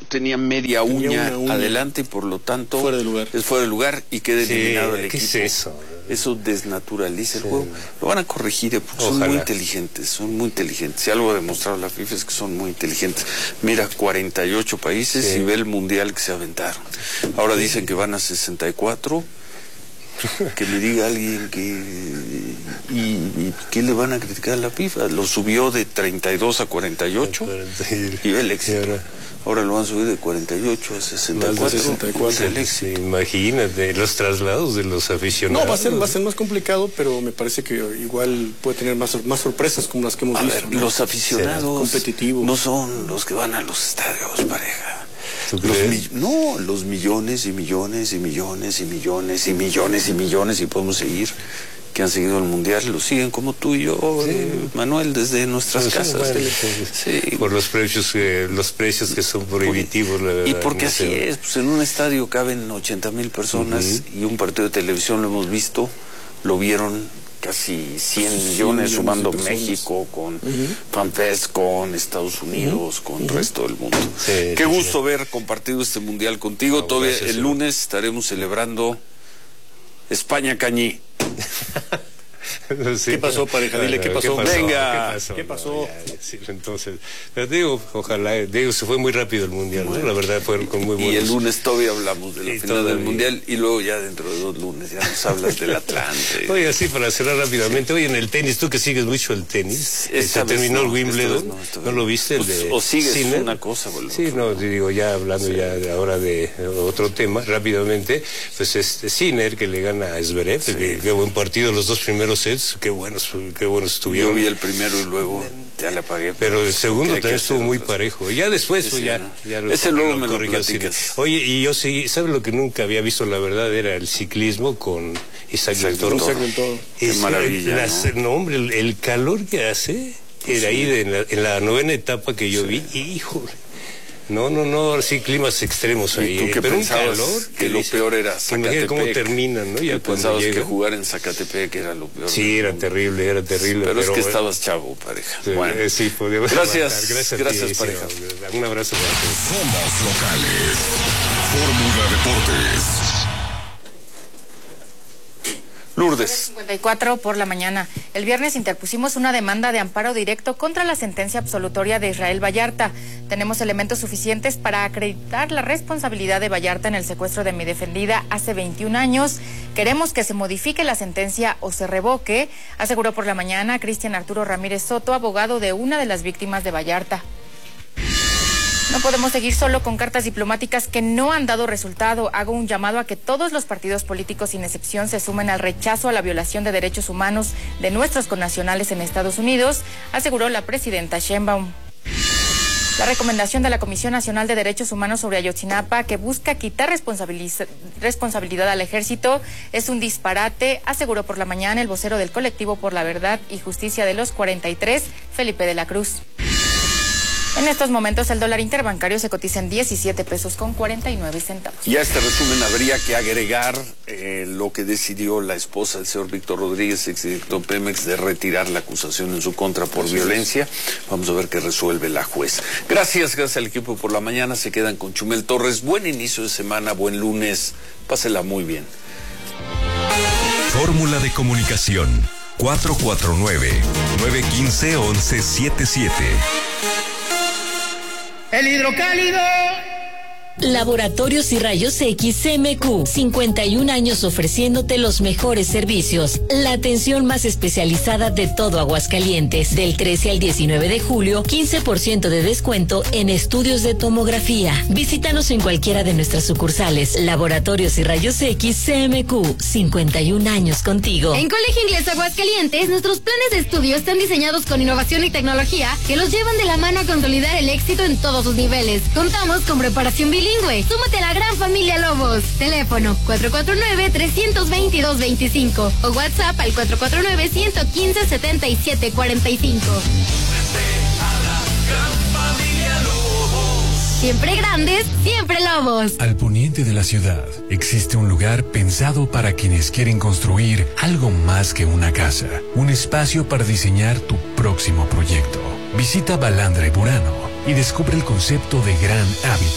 tenía media uña adelante y por lo tanto fuera de lugar. Es fuera de lugar y queda eliminado el equipo. ¿Qué es eso? Eso desnaturaliza el juego. Lo van a corregir porque son muy inteligentes, Si algo ha demostrado la FIFA es que son muy inteligentes. Mira, 48 países y ve el mundial que se aventaron. Ahora dicen que van a 64. Que me diga alguien que... ¿Y qué le van a criticar a la FIFA? Lo subió de 32 a 48 y ve el éxito. Ahora lo van a subir de 48 a 64. El éxito. Imagínate, los traslados de los aficionados. No, va a ser más complicado, pero me parece que igual puede tener más sorpresas como las que hemos visto. Ver, los aficionados competitivos no son los que van a los estadios, pareja. Los millones y millones y millones y millones y millones y millones y podemos seguir que han seguido el mundial, lo siguen como tú y yo, Manuel, desde nuestras casas. Por los precios que son prohibitivos, la verdad. Y porque así es, pues en un estadio caben 80,000 personas y un partido de televisión lo hemos visto, lo vieron casi 100 millones sumando México con FanFest, con Estados Unidos, con el resto del mundo. Qué gusto ver compartido este mundial contigo. Todavía el lunes estaremos celebrando España-Cañí. ¿Qué pasó, pareja? Dile qué pasó. Venga. ¿Qué pasó? Entonces, digo, ojalá, se fue muy rápido el mundial, ¿no? La verdad fueron con muy buenos. Y el lunes todavía hablamos de la final del mundial y luego ya dentro de 2 lunes ya nos hablas del Atlante. Oye, así para cerrar rápidamente, oye, en el tenis, tú que sigues mucho el tenis, se terminó el Wimbledon, ¿no lo viste? O sigues una cosa, boludo. Sí, no, digo, ya hablando ya ahora de otro tema, rápidamente, pues Sinner que le gana a Zverev, qué buen partido, los 2 primeros sets, qué buenos estuvieron. Yo vi el primero y luego ya le apagué. Pero el segundo también estuvo muy parejo. Ya después, ese luego me lo platicas. Oye, y yo sí, ¿sabes lo que nunca había visto? La verdad era el ciclismo con Isaac del Toro. Qué maravilla, ¿no? Hombre, el calor que hace, era ahí en la 9ª etapa que yo vi, híjole. No, sí, climas extremos ahí. ¿Y tú qué pero pensabas? Un calor que lo peor era Zacatepec. Imagínate cómo terminan, ¿no? Ya pensabas que jugar en Zacatepec era lo peor. Sí, era terrible. Pero es que estabas chavo, pareja. Bueno, sí, gracias, gracias, pareja. Un abrazo para todos. Somos locales. Fórmula Deportes. Lourdes. 54 por la mañana. El viernes interpusimos una demanda de amparo directo contra la sentencia absolutoria de Israel Vallarta. Tenemos elementos suficientes para acreditar la responsabilidad de Vallarta en el secuestro de mi defendida hace 21 años. Queremos que se modifique la sentencia o se revoque, aseguró por la mañana Cristian Arturo Ramírez Soto, abogado de una de las víctimas de Vallarta. No podemos seguir solo con cartas diplomáticas que no han dado resultado. Hago un llamado a que todos los partidos políticos sin excepción se sumen al rechazo a la violación de derechos humanos de nuestros connacionales en Estados Unidos, aseguró la presidenta Sheinbaum. La recomendación de la Comisión Nacional de Derechos Humanos sobre Ayotzinapa, que busca quitar responsabilidad al ejército, es un disparate, aseguró por la mañana el vocero del colectivo por la verdad y justicia de los 43, Felipe de la Cruz. En estos momentos el dólar interbancario se cotiza en 17 pesos con 49 centavos. Y a este resumen habría que agregar lo que decidió la esposa del señor Víctor Rodríguez, exdirector Pemex, de retirar la acusación en su contra por violencia. Vamos a ver qué resuelve la juez. Gracias al equipo por la mañana. Se quedan con Chumel Torres. Buen inicio de semana, buen lunes. Pásela muy bien. Fórmula de comunicación 449-915-1177. El hidrocálido. Laboratorios y Rayos X CMQ, 51 años ofreciéndote los mejores servicios, la atención más especializada de todo Aguascalientes. Del 13 al 19 de julio, 15% de descuento en estudios de tomografía. Visítanos en cualquiera de nuestras sucursales. Laboratorios y Rayos X CMQ, 51 años contigo. En Colegio Inglés Aguascalientes, nuestros planes de estudio están diseñados con innovación y tecnología que los llevan de la mano a consolidar el éxito en todos sus niveles. Contamos con preparación bilingüe. Súmate a la gran familia Lobos. Teléfono 449-322-25 o WhatsApp al 449-115-7745. Siempre grandes, siempre Lobos. Al poniente de la ciudad existe un lugar pensado para quienes quieren construir algo más que una casa. Un espacio para diseñar tu próximo proyecto. Visita Balandra y Burano y descubre el concepto de Gran Hábitat.